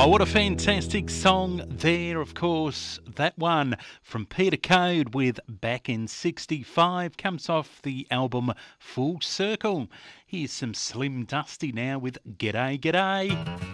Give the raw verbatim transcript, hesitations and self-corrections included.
Oh, what a fantastic song there, of course. That one from Peter Code with Back in sixty-five comes off the album Full Circle. Here's some Slim Dusty now with G'day, G'day.